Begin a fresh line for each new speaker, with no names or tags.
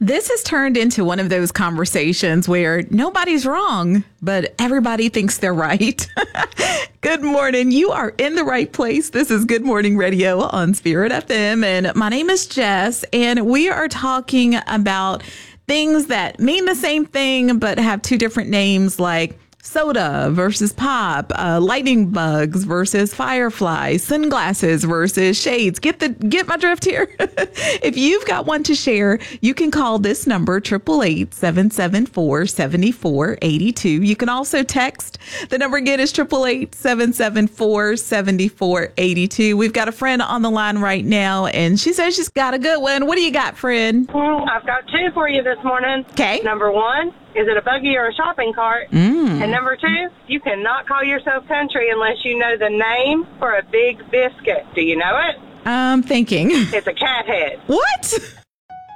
This has turned into one of those conversations where nobody's wrong, but everybody thinks they're right. Good morning. You are in the right place. This is Good Morning Radio on Spirit FM. And my name is Jess, and we are talking about things that mean the same thing, but have two different names, like soda versus pop, lightning bugs versus fireflies, sunglasses versus shades. Get my drift here? If you've got one to share, you can call this number, 888-774-7482. You can also text. The number again is 888-774-7482. We've got a friend on the line right now, and she says she's got a good one. What do you got, friend?
I've got two for you this morning.
Okay.
Number one, is it a buggy or a shopping cart? And number two, you cannot call yourself country unless you know the name for a big biscuit. Do you know it?
I'm thinking.
It's a cat head.
What?